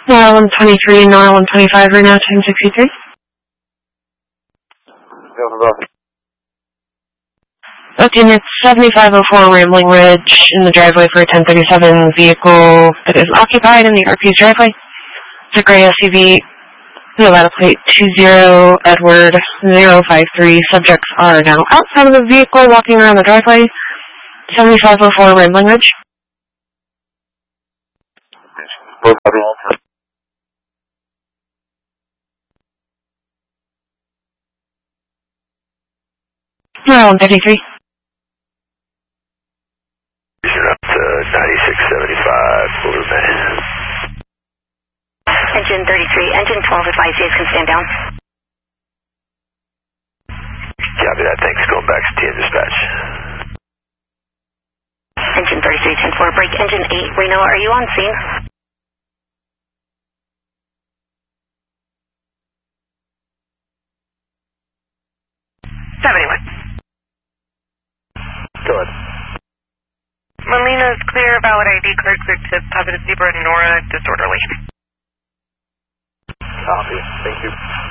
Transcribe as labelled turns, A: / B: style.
A: Mile 123, Mile 125 right now, 1063. Okay, it's 7504 Rambling Ridge in the driveway for a 1037 vehicle that is occupied in the RP's driveway. It's a gray SUV, Nevada plate 20 Edward 053. Subjects are now outside of the vehicle walking around the driveway. 7504 Rambling Ridge. Mile 153.
B: Up to 9675, Blue Bay.
C: Engine 33, engine 12 advise you can stand down.
B: Copy that, thanks. Going back to TN dispatch.
C: Engine 33, 10-4, break engine 8, Reno, are you on scene?
B: Go ahead.
D: Melina's clear, valid ID card, clear to Positive Zebra, Nora, disorderly.
B: Copy, thank you.